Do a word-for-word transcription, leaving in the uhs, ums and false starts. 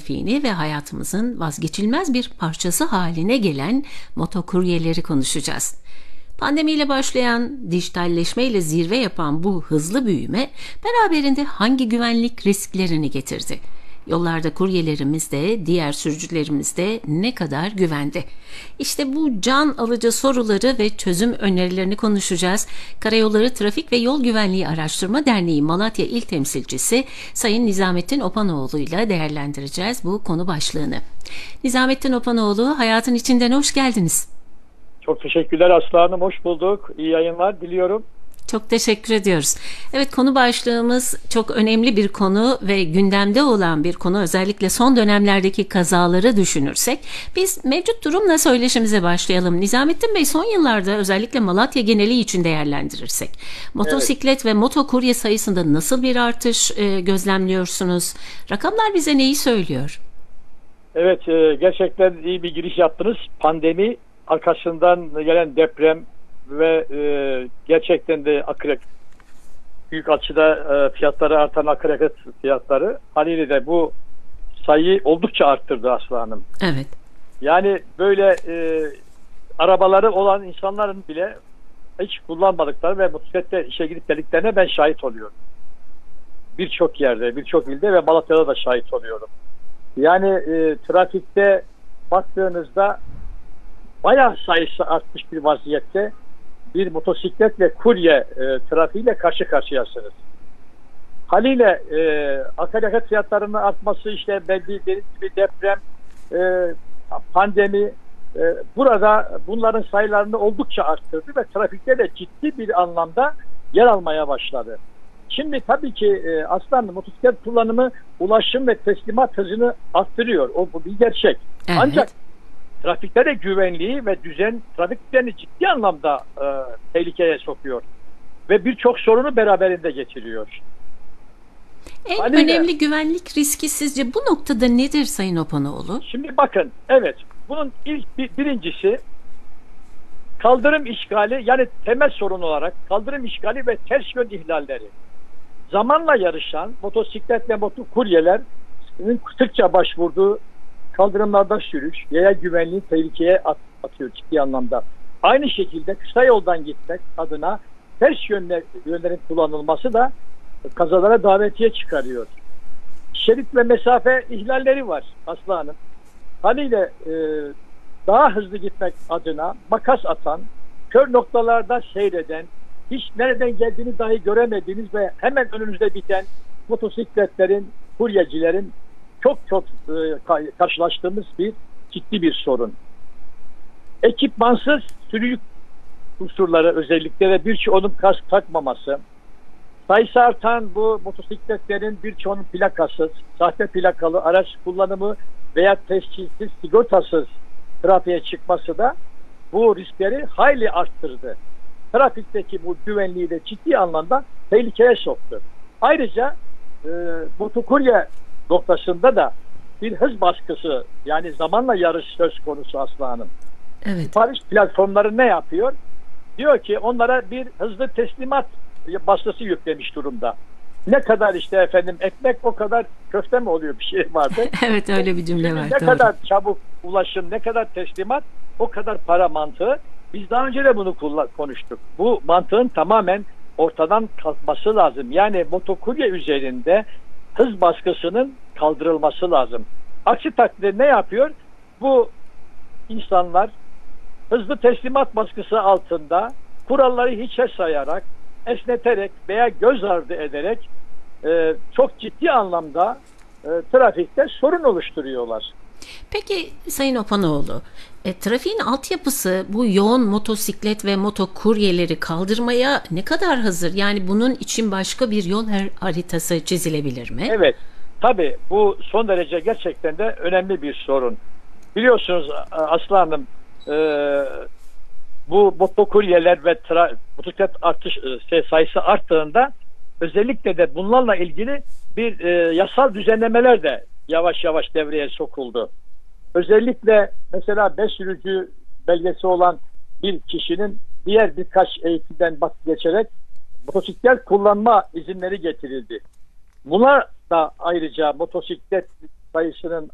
trafiğini ve hayatımızın vazgeçilmez bir parçası haline gelen motokuryeleri konuşacağız. Pandemiyle başlayan, dijitalleşmeyle zirve yapan bu hızlı büyüme beraberinde hangi güvenlik risklerini getirdi? Yollarda kuryelerimiz de, diğer sürücülerimiz de ne kadar güvende? İşte bu can alıcı soruları ve çözüm önerilerini konuşacağız. Karayolları Trafik ve Yol Güvenliği Araştırma Derneği Malatya İl Temsilcisi Sayın Nizamettin Opanoğlu ile değerlendireceğiz bu konu başlığını. Nizamettin Opanoğlu, Hayatın İçinden hoş geldiniz. Çok teşekkürler Aslı Hanım, hoş bulduk. İyi yayınlar diliyorum. Çok teşekkür ediyoruz. Evet, konu başlığımız çok önemli bir konu ve gündemde olan bir konu. Özellikle son dönemlerdeki kazaları düşünürsek biz mevcut durumla söyleşimize başlayalım. Nizamettin Bey, son yıllarda özellikle Malatya geneli için değerlendirirsek motosiklet evet. ve motokurye sayısında nasıl bir artış e, gözlemliyorsunuz? Rakamlar bize neyi söylüyor? Evet, e, gerçekten iyi bir giriş yaptınız. Pandemi, arkasından gelen deprem ve e, gerçekten de akaryakıt büyük açıda e, fiyatları artan akaryakıt fiyatları haliyle de bu sayıyı oldukça arttırdı Aslı Hanım. Evet. Yani böyle e, arabaları olan insanların bile hiç kullanmadıkları ve motosiklette işe gidip geldiklerine ben şahit oluyorum. Birçok yerde, birçok ilde ve Malatya'da da şahit oluyorum. Yani e, trafikte baktığınızda bayağı sayısı artmış bir vaziyette bir motosiklet ve kurye e, trafiğiyle karşı karşıyasınız. Haliyle e, akaryakıt fiyatlarının artması, işte belli bir deprem, e, pandemi e, burada bunların sayılarını oldukça arttırdı ve trafikte de ciddi bir anlamda yer almaya başladı. Şimdi tabii ki e, aslında motosiklet kullanımı ulaşım ve teslimat hızını arttırıyor. O bu bir gerçek. Evet. Ancak trafikte de güvenliği ve düzen, trafik düzenini ciddi anlamda e, tehlikeye sokuyor. Ve birçok sorunu beraberinde getiriyor. En Haliyle, önemli güvenlik riski sizce bu noktada nedir Sayın Opanoğlu? Şimdi bakın, evet, bunun ilk bir, birincisi kaldırım işgali, yani temel sorun olarak kaldırım işgali ve ters yön ihlalleri. Zamanla yarışan motosiklet ve motokuryelerin sıkça başvurduğu kaldırımlarda sürüş, yaya güvenliği tehlikeye at, atıyor ciddi anlamda. Aynı şekilde kısa yoldan gitmek adına ters yönler, yönlerin kullanılması da kazalara davetiye çıkarıyor. Şerit ve mesafe ihlalleri var Aslı Hanım. Haliyle e, daha hızlı gitmek adına makas atan, kör noktalarda seyreden, hiç nereden geldiğini dahi göremediğiniz ve hemen önünüzde biten motosikletlerin, kuryecilerin çok çok e, karşılaştığımız bir ciddi bir sorun. Ekipmansız sürücü kusurları özellikle ve birçoğunun kask takmaması, sayısı artan bu motosikletlerin birçoğunun plakasız, sahte plakalı araç kullanımı veya tescilsiz, sigortasız trafiğe çıkması da bu riskleri hayli arttırdı. Trafikteki bu güvenliği de ciddi anlamda tehlikeye soktu. Ayrıca e, motokurye noktasında da bir hız baskısı, yani zamanla yarış söz konusu Aslı Hanım. Evet. Sipariş platformları ne yapıyor? Diyor ki onlara bir hızlı teslimat baskısı yüklemiş durumda. Ne kadar işte efendim ekmek o kadar köfte mi oluyor, bir şey vardı. Evet, öyle bir cümle var. Ne doğru. kadar çabuk ulaşım, ne kadar teslimat, o kadar para mantığı. Biz daha önce de bunu konuştuk. Bu mantığın tamamen ortadan kalkması lazım. Yani motokurye üzerinde hız baskısının kaldırılması lazım. Aksi takdirde ne yapıyor? Bu insanlar hızlı teslimat baskısı altında kuralları hiçe sayarak, esneterek veya göz ardı ederek e, çok ciddi anlamda e, trafikte sorun oluşturuyorlar. Peki Sayın Opanoğlu, e, trafiğin altyapısı bu yoğun motosiklet ve motokuryeleri kaldırmaya ne kadar hazır? Yani bunun için başka bir yol haritası çizilebilir mi? Evet, tabii bu son derece gerçekten de önemli bir sorun. Biliyorsunuz Aslı Hanım, e, bu motokuryeler ve tra- motosiklet artış e, sayısı arttığında özellikle de bunlarla ilgili bir e, yasal düzenlemeler de yavaş yavaş devreye sokuldu. Özellikle mesela beş sürücü belgesi olan bir kişinin diğer birkaç eğitimden geçerek motosiklet kullanma izinleri getirildi. Buna da ayrıca motosiklet sayısının